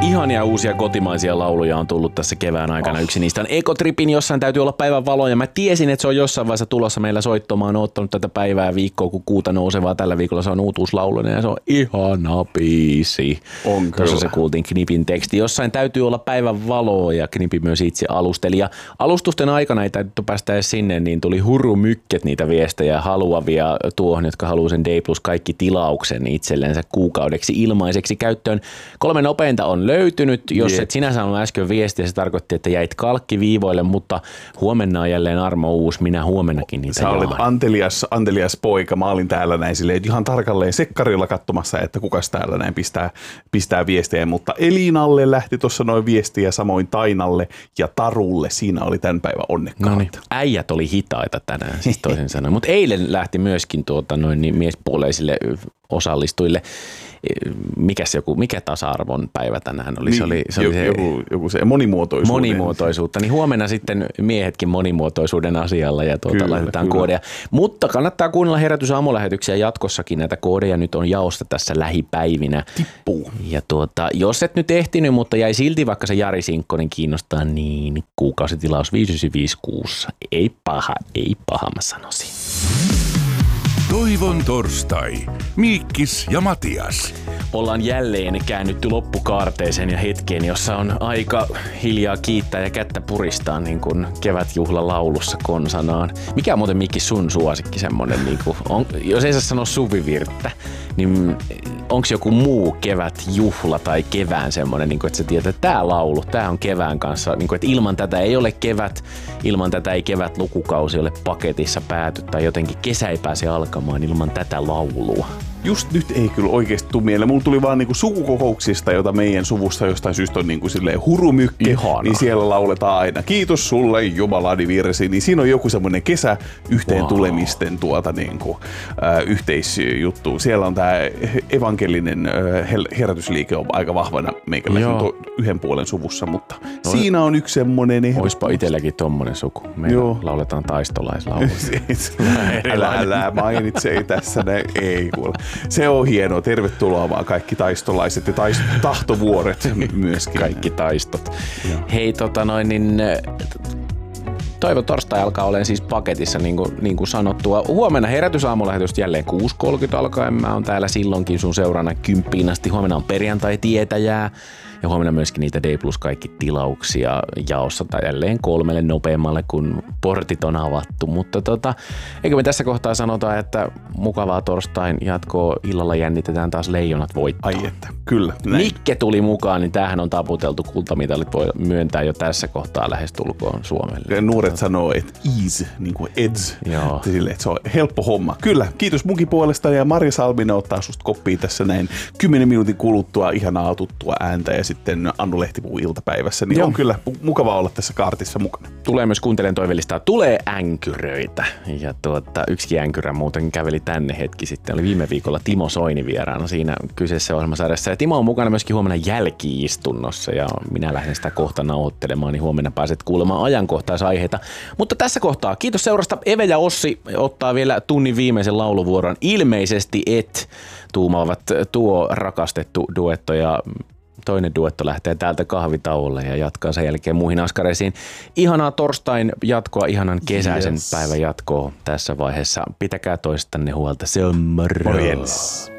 ihania uusia kotimaisia lauluja on tullut tässä kevään aikana. Yksi niistä on Ekotripin, jossain täytyy olla päivän valo. Ja mä tiesin, että se on jossain vaiheessa tulossa meillä soittomaan. Oon odottanut tätä päivää viikkoa, kun kuuta nousevaa. Tällä viikolla se on uutuuslaulunen ja se on ihana biisi. On tuossa se kuultiin Knipin teksti. Jossain täytyy olla päivän valo ja Knipi myös itse alusteli. Ja alustusten aikana ei täytyy päästä edes sinne, niin tuli hurumykket niitä viestejä haluavia tuohon, jotka haluaa sen D Plus kaikki tilauksen itsellensä kuukaudeksi ilmaiseksi käyttöön. 3 nopeinta on löytynyt. Jos et sinä saanut äsken viestiä, se tarkoitti, että jäit kalkkiviivoille, mutta huomenna on jälleen Armo Uus. Minä huomennakin niitä Sä olet antelias poika. Mä olin täällä näin silleen ihan tarkalleen sekkarilla katsomassa, että kukas täällä näin pistää viestejä, mutta Elinalle lähti tuossa noin viestiä, samoin Tainalle ja Tarulle. Siinä oli tämän päivän onnekkaita. Noniin. Äijät oli hitaita tänään, siis toisin sanoen. Mutta eilen lähti myöskin miespuoleisille osallistujille. Mikä tasa-arvon päivä tänään oli? Niin, se oli joku se monimuotoisuutta. Niin huomenna sitten miehetkin monimuotoisuuden asialla ja laitetaan koodeja. Mutta kannattaa kuunnella Herätys-aamulähetyksiä jatkossakin. Näitä koodeja nyt on jaossa tässä lähipäivinä. Tippuu. Ja jos et nyt ehtinyt, mutta jäi silti vaikka se Jari Sinkkonen kiinnostaa, niin kuukausitilaus 5,956. Ei paha mä sanoisin. Toivon torstai. Miikkis ja Matias. Ollaan jälleen käännytty loppukaarteeseen ja hetkeen, jossa on aika hiljaa kiittää ja kättä puristaa niin kuin kevätjuhlalaulussa konsanaan. Mikä on muuten Mikki sun suosikki semmonen, niin kuin, jos ei saa sanoa suvivirttä, niin onko joku muu kevätjuhla tai kevään semmonen, niin kuin, että sä tiedät, että tää laulu, tää on kevään kanssa, niin kuin, että ilman tätä ei ole kevät, ilman tätä ei kevätlukukausi ole paketissa pääty tai jotenkin kesä ei pääse alkamaan ilman tätä laulua. Just nyt ei kyllä oikeasti tule mieleen. Mulla tuli vaan niinku sukukokouksista, jota meidän suvussa jostain syystä on niinku silleen hurumykki, niin siellä lauletaan aina kiitos sulle jumalani virsi, niin siinä on joku semmoinen kesä yhteen tulemisten yhteisjuttu. Siellä on tää evankelinen herätysliike on aika vahvana meikäläisen yhden puolen suvussa, mutta siinä on yksi semmoinen. Oispa itselläkin tommonen suku. Meillä lauletaan taistolaislaulu. Älä mainitse, ei tässä näin, ei kuule. Se on hienoa. Tervetuloa vaan kaikki taistolaiset ja tahtovuoret myöskin. Kaikki taistot. Hei, Toivon torstai alkaa olemaan siis paketissa, niin kuin sanottua. Huomenna Herätysaamulähetystä jälleen 6.30 alkaen. Mä oon täällä silloinkin sun seurana 10 asti. Huomenna on perjantai-tietäjää. Ja huomenna myöskin niitä D Plus kaikki tilauksia jaossa tai jälleen 3 nopeammalle, kun portit on avattu. Mutta eikö me tässä kohtaa sanota, että mukavaa torstain jatkoa. Illalla jännitetään taas Leijonat voittaa. Ai että, kyllä. Näin. Mikke tuli mukaan, niin tämähän on taputeltu. Kultamitalit voi myöntää jo tässä kohtaa lähestulkoon Suomelle. Ja nuoret sanoo, että easy, niin kuin edge. Sille, että se on helppo homma. Kyllä, kiitos munkin puolesta ja Marja Salminen ottaa susta koppia tässä näin 10 minuutin kuluttua ihanaa tuttua ääntä ja sitten Annu Lehtipuu iltapäivässä, niin on kyllä mukava olla tässä kaartissa mukana. Tulee myös kuuntelen toivelistaa. Tulee änkyröitä. Ja yksikin änkyrä muuten käveli tänne hetki sitten. Oli viime viikolla Timo Soini vieraana siinä kyseessä ohjelmasarjassa. Ja Timo on mukana myöskin huomenna jälki-istunnossa ja minä lähden sitä kohta nauhoittelemaan, niin huomenna pääset kuulemaan ajankohtaisaiheita. Mutta tässä kohtaa kiitos seurasta. Eve ja Ossi ottaa vielä tunnin viimeisen lauluvuoron. Ilmeisesti tuumaavat tuo rakastettu duetto ja toinen duetto lähtee täältä kahvitauolle ja jatkaa sen jälkeen muihin askareisiin. Ihanaa torstain jatkoa, ihanan kesäisen päivän jatkoa tässä vaiheessa. Pitäkää toistanne huolta. Se on moro. Morjens.